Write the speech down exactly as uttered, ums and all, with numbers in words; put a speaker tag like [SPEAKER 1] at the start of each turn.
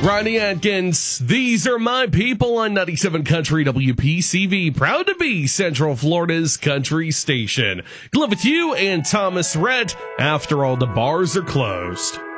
[SPEAKER 1] Ronnie Atkins, these are my people on ninety-seven Country W P C V, proud to be Central Florida's country station. Glad with you and Thomas Rhett after all the bars are closed.